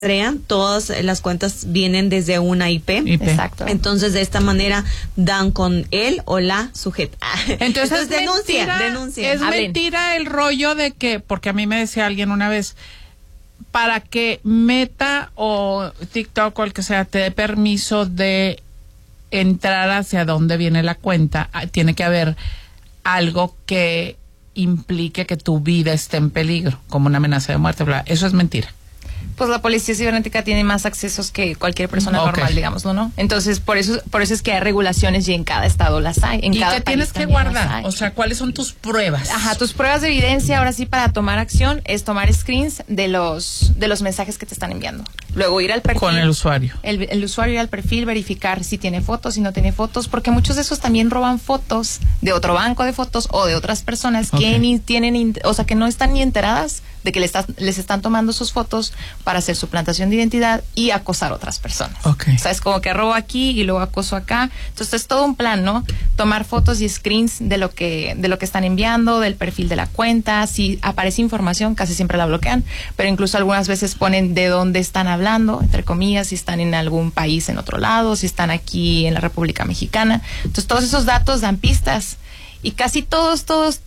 todas las cuentas vienen desde una IP. Exacto. Entonces, de esta manera dan con él o la sujeta. Entonces denuncia. Es mentira el rollo de que, porque a mí me decía alguien una vez, para que Meta o TikTok o el que sea te dé permiso de entrar hacia dónde viene la cuenta, tiene que haber algo que implique que tu vida esté en peligro, como una amenaza de muerte, bla. Eso es mentira. Pues la policía cibernética tiene más accesos que cualquier persona normal, digámoslo, ¿no? Entonces, por eso es que hay regulaciones y en cada estado las hay. ¿Y qué tienes que guardar? O sea, ¿cuáles son tus pruebas? Ajá, tus pruebas de evidencia, ahora sí, para tomar acción, es tomar screens de los mensajes que te están enviando. Luego ir al perfil. Con el usuario. El usuario ir al perfil, verificar si tiene fotos, si no tiene fotos, porque muchos de esos también roban fotos de otro banco de fotos o de otras personas que ni tienen, o sea, que no están ni enteradas de que les están tomando sus fotos para hacer suplantación de identidad y acosar a otras personas. O sea, es como que robo aquí y luego acoso acá. Entonces es todo un plan, ¿no? Tomar fotos y screens de lo que están enviando, del perfil de la cuenta. Si aparece información, casi siempre la bloquean, pero incluso algunas veces ponen de dónde están hablando, entre comillas, si están en algún país en otro lado, si están aquí en la República Mexicana. Entonces todos esos datos dan pistas. Y casi todos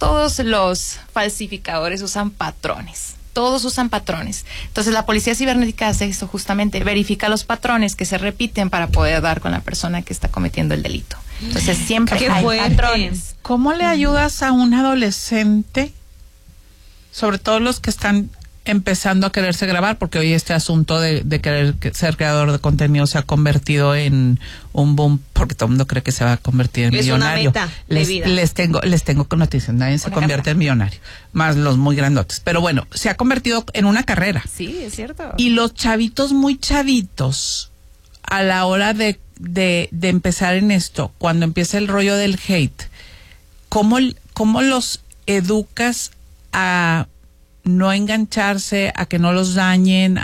los falsificadores usan patrones. Todos usan patrones. Entonces la policía cibernética hace eso justamente, verifica los patrones que se repiten para poder dar con la persona que está cometiendo el delito. Entonces siempre hay patrones. ¿Cómo le ayudas a un adolescente, sobre todo los que están empezando a quererse grabar, porque hoy este asunto de querer ser creador de contenido se ha convertido en un boom, porque todo el mundo cree que se va a convertir en millonario. Es una meta de vida. Les tengo noticias, nadie se convierte en millonario, más los muy grandotes. Pero bueno, se ha convertido en una carrera. Sí, es cierto. Y los chavitos muy chavitos, a la hora de empezar en esto, cuando empieza el rollo del hate, ¿cómo los educas a no engancharse, a que no los dañen,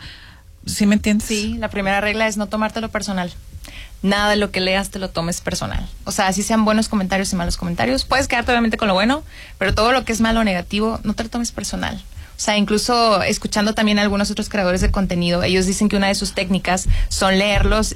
¿sí me entiendes? Sí, la primera regla es no tomártelo personal. Nada de lo que leas te lo tomes personal. O sea, así sean buenos comentarios y malos comentarios, puedes quedarte obviamente con lo bueno, pero todo lo que es malo o negativo, no te lo tomes personal. O sea, incluso escuchando también a algunos otros creadores de contenido, ellos dicen que una de sus técnicas son leerlos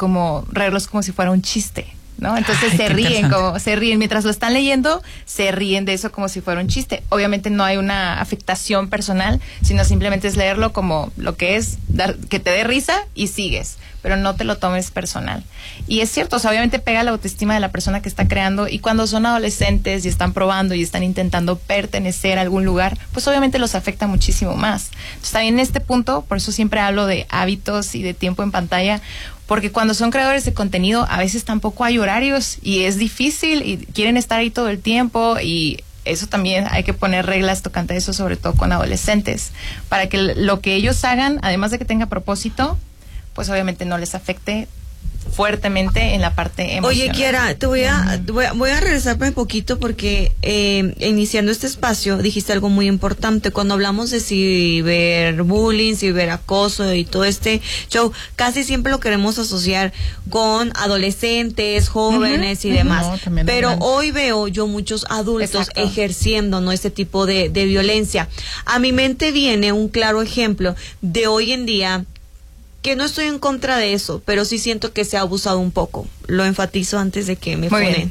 como si fuera un chiste, ¿no? Entonces se ríen mientras lo están leyendo, se ríen de eso como si fuera un chiste. Obviamente no hay una afectación personal, sino simplemente es leerlo como lo que es, que te dé risa y sigues, pero no te lo tomes personal. Y es cierto, o sea, obviamente pega la autoestima de la persona que está creando, y cuando son adolescentes y están probando y están intentando pertenecer a algún lugar, pues obviamente los afecta muchísimo más. Entonces también en este punto, por eso siempre hablo de hábitos y de tiempo en pantalla, porque cuando son creadores de contenido a veces tampoco hay horarios y es difícil y quieren estar ahí todo el tiempo, y eso también hay que poner reglas tocante a eso, sobre todo con adolescentes, para que lo que ellos hagan, además de que tenga propósito, pues obviamente no les afecte fuertemente en la parte emocional. Oye, Kiara, voy a regresarme un poquito porque iniciando este espacio dijiste algo muy importante. Cuando hablamos de ciberbullying, ciberacoso y todo este show, casi siempre lo queremos asociar con adolescentes, jóvenes y demás. No, pero hoy veo yo muchos adultos ejerciendo, ¿no?, este tipo de violencia. A mi mente viene un claro ejemplo de hoy en día, que no estoy en contra de eso, pero sí siento que se ha abusado un poco. Lo enfatizo antes de que me funen.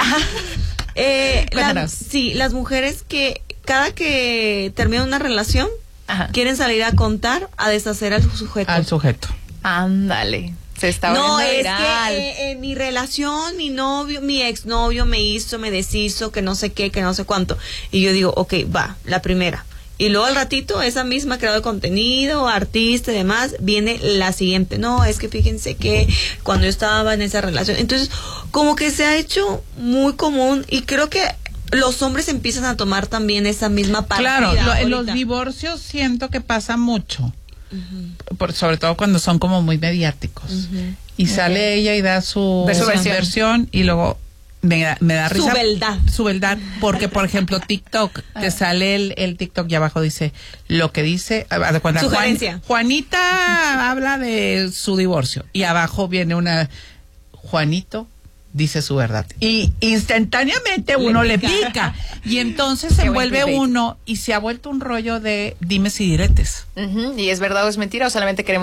Las mujeres que cada que terminan una relación, quieren salir a contar, a deshacer al sujeto. Ándale. Se está viral. Es que mi relación, mi exnovio me hizo, me deshizo, que no sé qué, que no sé cuánto. Y yo digo, okay, va, la primera. Y luego al ratito, esa misma creadora de contenido, artista y demás, viene la siguiente. No, es que fíjense que cuando yo estaba en esa relación. Entonces, como que se ha hecho muy común, y creo que los hombres empiezan a tomar también esa misma partida. Claro, en los divorcios siento que pasa mucho. Sobre todo cuando son como muy mediáticos. Y sale ella y da su versión, y luego me da risa su beldad, porque por ejemplo TikTok, te sale el TikTok y abajo dice lo que dice, Juanita habla de su divorcio, y abajo viene Juanito dice su verdad. Y instantáneamente uno le pica. Y entonces se envuelve uno y se ha vuelto un rollo de dimes y diretes. Y es verdad o es mentira, o solamente queremos